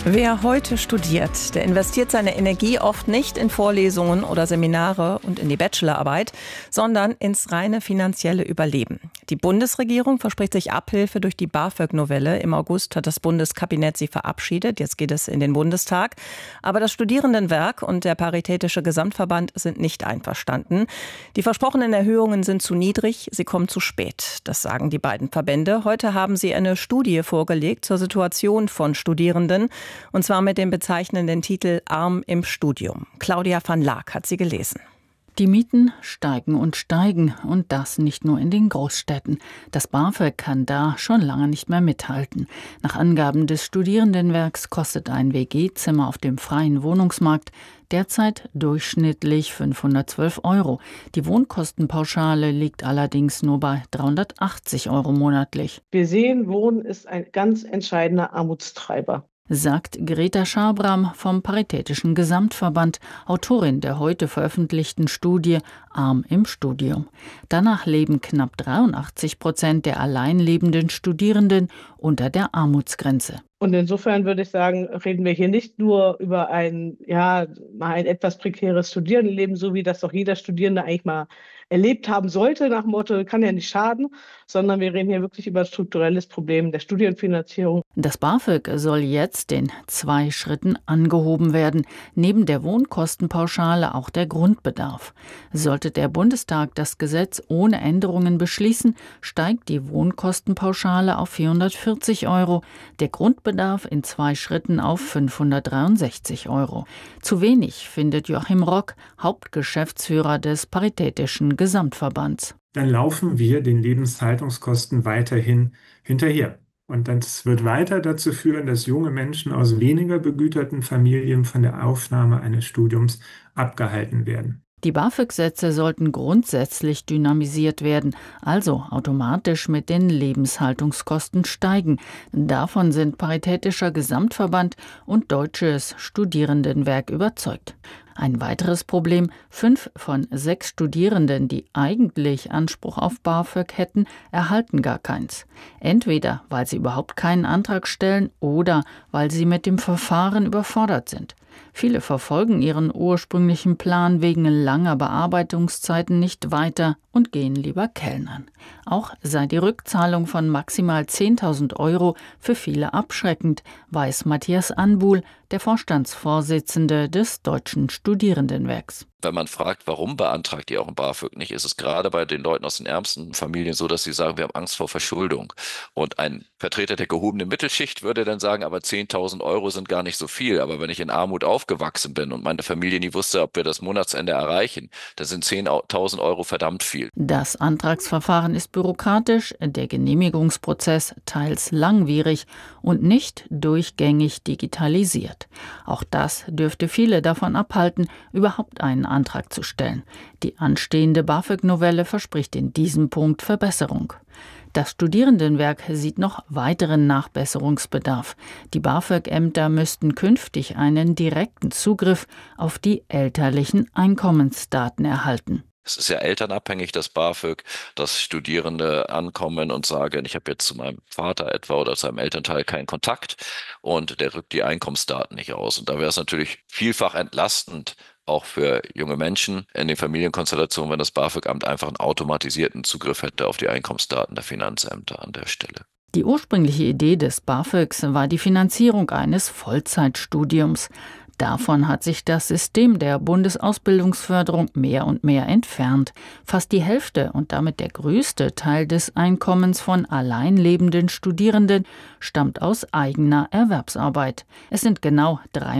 Wer heute studiert, der investiert seine Energie oft nicht in Vorlesungen oder Seminare und in die Bachelorarbeit, sondern ins reine finanzielle Überleben. Die Bundesregierung verspricht sich Abhilfe durch die BAföG-Novelle. Im August hat das Bundeskabinett sie verabschiedet. Jetzt geht es in den Bundestag. Aber das Studierendenwerk und der Paritätische Gesamtverband sind nicht einverstanden. Die versprochenen Erhöhungen sind zu niedrig, sie kommen zu spät. Das sagen die beiden Verbände. Heute haben sie eine Studie vorgelegt zur Situation von Studierenden. Und zwar mit dem bezeichnenden Titel Arm im Studium. Claudia van Laak hat sie gelesen. Die Mieten steigen und das nicht nur in den Großstädten. Das BAföG kann da schon lange nicht mehr mithalten. Nach Angaben des Studierendenwerks kostet ein WG-Zimmer auf dem freien Wohnungsmarkt derzeit durchschnittlich 512 €. Die Wohnkostenpauschale liegt allerdings nur bei 380 € monatlich. Wir sehen, Wohnen ist ein ganz entscheidender Armutstreiber, sagt Greta Schabram vom Paritätischen Gesamtverband, Autorin der heute veröffentlichten Studie Arm im Studium. Danach leben knapp 83% der allein lebenden Studierenden unter der Armutsgrenze. Und insofern würde ich sagen, reden wir hier nicht nur über ein etwas prekäres Studierendenleben, so wie das doch jeder Studierende eigentlich mal erlebt haben sollte, nach dem Motto, kann ja nicht schaden, sondern wir reden hier wirklich über ein strukturelles Problem der Studienfinanzierung. Das BAföG soll jetzt in 2 Schritten angehoben werden, neben der Wohnkostenpauschale auch der Grundbedarf. Sollte der Bundestag das Gesetz ohne Änderungen beschließen, steigt die Wohnkostenpauschale auf 440 €, der Grundbedarf in 2 Schritten auf 563 €. Zu wenig, findet Joachim Rock, Hauptgeschäftsführer des Paritätischen Gesamtverbands. Dann laufen wir den Lebenshaltungskosten weiterhin hinterher. Und das wird weiter dazu führen, dass junge Menschen aus weniger begüterten Familien von der Aufnahme eines Studiums abgehalten werden. Die BAföG-Sätze sollten grundsätzlich dynamisiert werden, also automatisch mit den Lebenshaltungskosten steigen. Davon sind Paritätischer Gesamtverband und Deutsches Studierendenwerk überzeugt. Ein weiteres Problem: 5 von 6 Studierenden, die eigentlich Anspruch auf BAföG hätten, erhalten gar keins. Entweder weil sie überhaupt keinen Antrag stellen oder weil sie mit dem Verfahren überfordert sind. Viele verfolgen ihren ursprünglichen Plan wegen langer Bearbeitungszeiten nicht weiter und gehen lieber kellnern. Auch sei die Rückzahlung von maximal 10.000 € für viele abschreckend, weiß Matthias Anbuhl, der Vorstandsvorsitzende des Deutschen Studierendenwerks. Wenn man fragt, warum beantragt ihr auch ein BAföG nicht, ist es gerade bei den Leuten aus den ärmsten Familien so, dass sie sagen, wir haben Angst vor Verschuldung. Und ein Vertreter der gehobenen Mittelschicht würde dann sagen, aber 10.000 € sind gar nicht so viel. Aber wenn ich in Armut aufgewachsen bin und meine Familie nie wusste, ob wir das Monatsende erreichen, dann sind 10.000 € verdammt viel. Das Antragsverfahren ist bürokratisch, der Genehmigungsprozess teils langwierig und nicht durchgängig digitalisiert. Auch das dürfte viele davon abhalten, überhaupt einen Antrag zu stellen. Die anstehende BAföG-Novelle verspricht in diesem Punkt Verbesserung. Das Studierendenwerk sieht noch weiteren Nachbesserungsbedarf. Die BAföG-Ämter müssten künftig einen direkten Zugriff auf die elterlichen Einkommensdaten erhalten. Es ist ja elternabhängig, das BAföG, dass Studierende ankommen und sagen, ich habe jetzt zu meinem Vater etwa oder zu einem Elternteil keinen Kontakt und der rückt die Einkommensdaten nicht aus. Und da wäre es natürlich vielfach entlastend, auch für junge Menschen in den Familienkonstellationen, wenn das BAföG-Amt einfach einen automatisierten Zugriff hätte auf die Einkommensdaten der Finanzämter an der Stelle. Die ursprüngliche Idee des BAföGs war die Finanzierung eines Vollzeitstudiums. Davon hat sich das System der Bundesausbildungsförderung mehr und mehr entfernt. Fast die Hälfte und damit der größte Teil des Einkommens von allein lebenden Studierenden stammt aus eigener Erwerbsarbeit. Es sind genau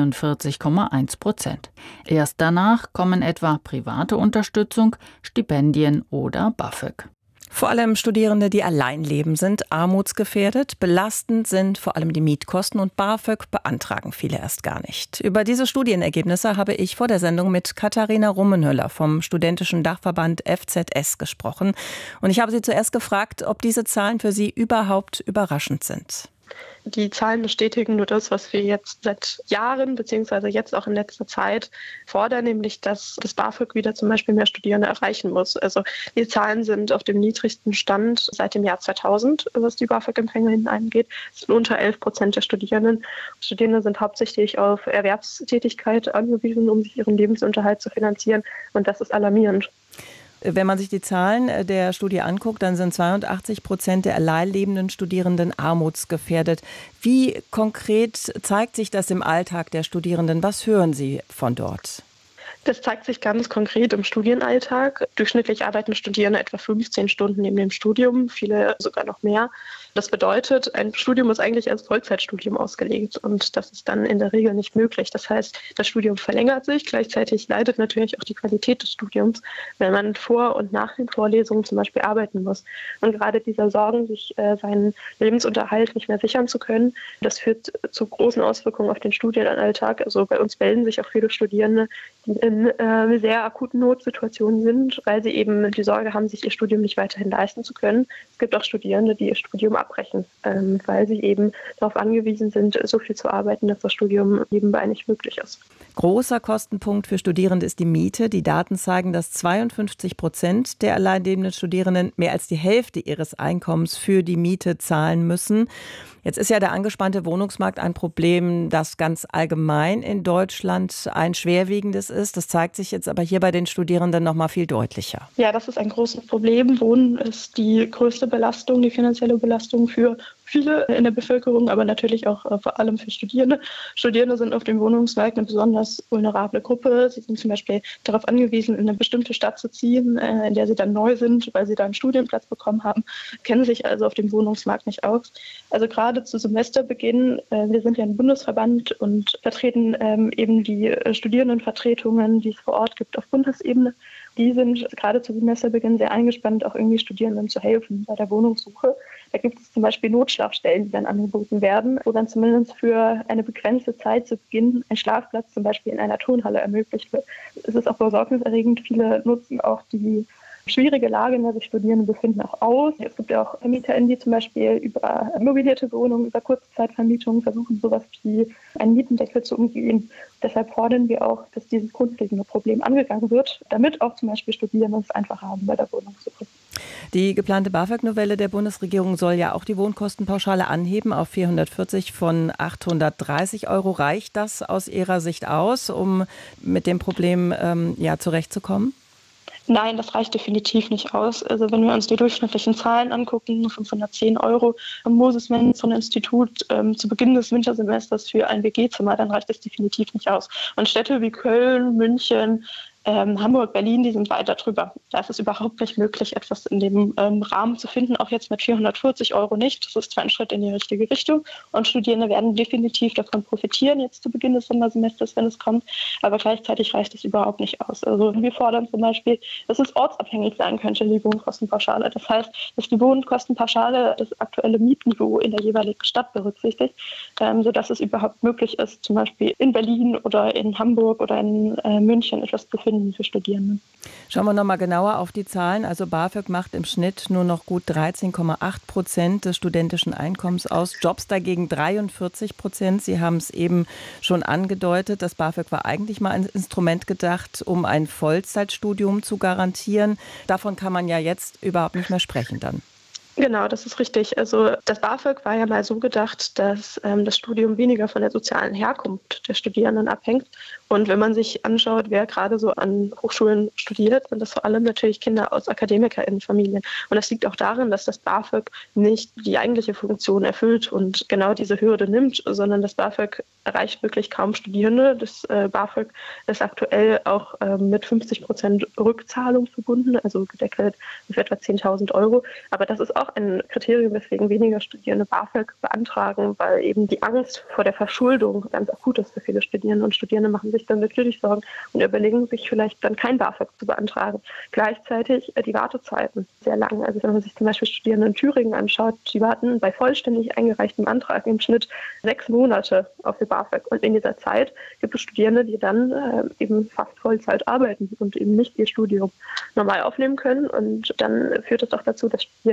43,1%. Erst danach kommen etwa private Unterstützung, Stipendien oder BAföG. Vor allem Studierende, die allein leben, sind armutsgefährdet. Belastend sind vor allem die Mietkosten und BAföG beantragen viele erst gar nicht. Über diese Studienergebnisse habe ich vor der Sendung mit Katharina Rummenhöller vom studentischen Dachverband FZS gesprochen. Und ich habe sie zuerst gefragt, ob diese Zahlen für sie überhaupt überraschend sind. Die Zahlen bestätigen nur das, was wir jetzt seit Jahren beziehungsweise jetzt auch in letzter Zeit fordern, nämlich dass das BAföG wieder zum Beispiel mehr Studierende erreichen muss. Also die Zahlen sind auf dem niedrigsten Stand seit dem Jahr 2000, was die BAföG-EmpfängerInnen angeht. Es sind unter 11% der Studierenden. Studierende sind hauptsächlich auf Erwerbstätigkeit angewiesen, um sich ihren Lebensunterhalt zu finanzieren. Und das ist alarmierend. Wenn man sich die Zahlen der Studie anguckt, dann sind 82% der allein lebenden Studierenden armutsgefährdet. Wie konkret zeigt sich das im Alltag der Studierenden? Was hören Sie von dort? Das zeigt sich ganz konkret im Studienalltag. Durchschnittlich arbeiten Studierende etwa 15 Stunden neben dem Studium, viele sogar noch mehr. Das bedeutet, ein Studium ist eigentlich als Vollzeitstudium ausgelegt und das ist dann in der Regel nicht möglich. Das heißt, das Studium verlängert sich, gleichzeitig leidet natürlich auch die Qualität des Studiums, wenn man vor und nach den Vorlesungen zum Beispiel arbeiten muss. Und gerade dieser Sorgen, sich seinen Lebensunterhalt nicht mehr sichern zu können, das führt zu großen Auswirkungen auf den Studienalltag. Also bei uns melden sich auch viele Studierende, die in sehr akuten Notsituationen sind, weil sie eben die Sorge haben, sich ihr Studium nicht weiterhin leisten zu können. Es gibt auch Studierende, die ihr Studium abbrechen, weil sie eben darauf angewiesen sind, so viel zu arbeiten, dass das Studium nebenbei nicht möglich ist. Großer Kostenpunkt für Studierende ist die Miete. Die Daten zeigen, dass 52% der alleinlebenden Studierenden mehr als die Hälfte ihres Einkommens für die Miete zahlen müssen. Jetzt ist ja der angespannte Wohnungsmarkt ein Problem, das ganz allgemein in Deutschland ein schwerwiegendes ist. Das zeigt sich jetzt aber hier bei den Studierenden noch mal viel deutlicher. Ja, das ist ein großes Problem. Wohnen ist die größte Belastung, die finanzielle Belastung für viele in der Bevölkerung, aber natürlich auch vor allem für Studierende. Studierende sind auf dem Wohnungsmarkt eine besonders vulnerable Gruppe. Sie sind zum Beispiel darauf angewiesen, in eine bestimmte Stadt zu ziehen, in der sie dann neu sind, weil sie da einen Studienplatz bekommen haben, kennen sich also auf dem Wohnungsmarkt nicht aus. Also gerade zu Semesterbeginn, wir sind ja ein Bundesverband und vertreten eben die Studierendenvertretungen, die es vor Ort gibt auf Bundesebene. Die sind gerade zu Semesterbeginn sehr eingespannt, auch irgendwie Studierenden zu helfen bei der Wohnungssuche. Da gibt es zum Beispiel Notschlafstellen, die dann angeboten werden, wo dann zumindest für eine begrenzte Zeit zu Beginn ein Schlafplatz zum Beispiel in einer Turnhalle ermöglicht wird. Es ist auch besorgniserregend. Viele nutzen auch die schwierige Lage, in der sich Studierende befinden, auch aus. Es gibt ja auch VermieterInnen, die zum Beispiel über mobilierte Wohnungen, über Kurzzeitvermietungen versuchen, sowas wie einen Mietendeckel zu umgehen. Deshalb fordern wir auch, dass dieses grundlegende Problem angegangen wird, damit auch zum Beispiel Studierende es einfach haben bei der Wohnungssuche. Die geplante BAföG-Novelle der Bundesregierung soll ja auch die Wohnkostenpauschale anheben auf 440 von 830 Euro. Reicht das aus Ihrer Sicht aus, um mit dem Problem zurechtzukommen? Nein, das reicht definitiv nicht aus. Also wenn wir uns die durchschnittlichen Zahlen angucken, 510 Euro am Moses-Mendelssohn-Institut zu Beginn des Wintersemesters für ein WG-Zimmer, dann reicht das definitiv nicht aus. Und Städte wie Köln, München, Hamburg, Berlin, die sind weiter drüber. Da ist es überhaupt nicht möglich, etwas in dem Rahmen zu finden, auch jetzt mit 440 Euro nicht. Das ist zwar ein Schritt in die richtige Richtung und Studierende werden definitiv davon profitieren, jetzt zu Beginn des Sommersemesters, wenn es kommt, aber gleichzeitig reicht es überhaupt nicht aus. Also wir fordern zum Beispiel, dass es ortsabhängig sein könnte, die Wohnkostenpauschale. Das heißt, dass die Wohnkostenpauschale das aktuelle Mietniveau in der jeweiligen Stadt berücksichtigt, sodass es überhaupt möglich ist, zum Beispiel in Berlin oder in Hamburg oder in München etwas zu finden für Studierende. Schauen wir noch mal genauer auf die Zahlen. Also BAföG macht im Schnitt nur noch gut 13,8% des studentischen Einkommens aus. Jobs dagegen 43%. Sie haben es eben schon angedeutet. Das BAföG war eigentlich mal ein Instrument gedacht, um ein Vollzeitstudium zu garantieren. Davon kann man ja jetzt überhaupt nicht mehr sprechen dann. Genau, das ist richtig. Also das BAföG war ja mal so gedacht, dass das Studium weniger von der sozialen Herkunft der Studierenden abhängt. Und wenn man sich anschaut, wer gerade so an Hochschulen studiert, sind das vor allem natürlich Kinder aus AkademikerInnenfamilien. Und das liegt auch darin, dass das BAföG nicht die eigentliche Funktion erfüllt und genau diese Hürde nimmt, sondern das BAföG erreicht wirklich kaum Studierende. Das BAföG ist aktuell auch mit 50% Rückzahlung verbunden, also gedeckelt auf etwa 10.000 Euro. Aber das ist auch ein Kriterium, weswegen weniger Studierende BAföG beantragen, weil eben die Angst vor der Verschuldung ganz akut ist für viele Studierende. Und Studierende machen sich dann natürlich Sorgen und überlegen sich vielleicht dann kein BAföG zu beantragen. Gleichzeitig die Wartezeiten sehr lang. Also wenn man sich zum Beispiel Studierende in Thüringen anschaut, die warten bei vollständig eingereichtem Antrag im Schnitt 6 Monate auf ihr BAföG. Und in dieser Zeit gibt es Studierende, die dann eben fast Vollzeit arbeiten und eben nicht ihr Studium normal aufnehmen können. Und dann führt es auch dazu, dass Studierende ihr Studium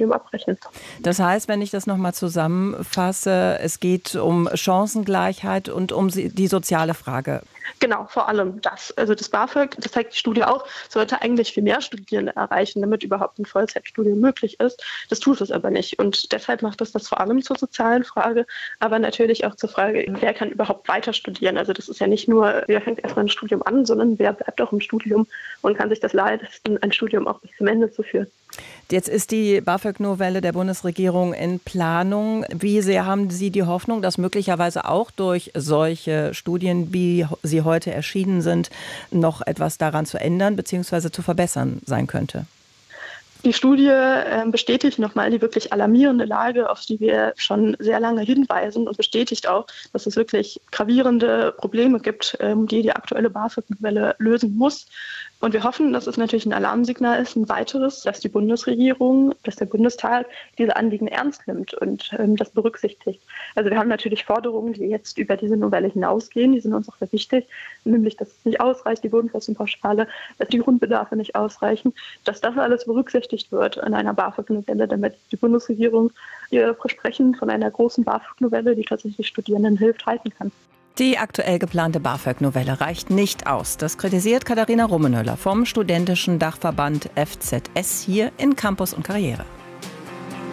Studium abbrechen. Das heißt, wenn ich das nochmal zusammenfasse, es geht um Chancengleichheit und um die soziale Frage. Genau, vor allem das. Also das BAföG, das zeigt die Studie auch, sollte eigentlich viel mehr Studierende erreichen, damit überhaupt ein Vollzeitstudium möglich ist. Das tut es aber nicht. Und deshalb macht es das vor allem zur sozialen Frage, aber natürlich auch zur Frage, wer kann überhaupt weiter studieren. Also das ist ja nicht nur, wer fängt erstmal ein Studium an, sondern wer bleibt auch im Studium und kann sich das leisten, ein Studium auch bis zum Ende zu führen. Jetzt ist die BAföG-Novelle der Bundesregierung in Planung. Wie sehr haben Sie die Hoffnung, dass möglicherweise auch durch solche Studien, wie sie heute erschienen sind, noch etwas daran zu ändern bzw. zu verbessern sein könnte? Die Studie bestätigt nochmal die wirklich alarmierende Lage, auf die wir schon sehr lange hinweisen, und bestätigt auch, dass es wirklich gravierende Probleme gibt, die die aktuelle BAföG-Novelle lösen muss. Und wir hoffen, dass es natürlich ein Alarmsignal ist, ein weiteres, dass die Bundesregierung, dass der Bundestag diese Anliegen ernst nimmt und das berücksichtigt. Also wir haben natürlich Forderungen, die jetzt über diese Novelle hinausgehen, die sind uns auch sehr wichtig, nämlich, dass es nicht ausreicht, die Bodenkostenpauschale, dass die Grundbedarfe nicht ausreichen, dass das alles berücksichtigt wird in einer BAföG-Novelle, damit die Bundesregierung ihr Versprechen von einer großen BAföG-Novelle, die tatsächlich Studierenden hilft, halten kann. Die aktuell geplante BAföG-Novelle reicht nicht aus. Das kritisiert Katharina Rummenöller vom studentischen Dachverband FZS hier in Campus und Karriere.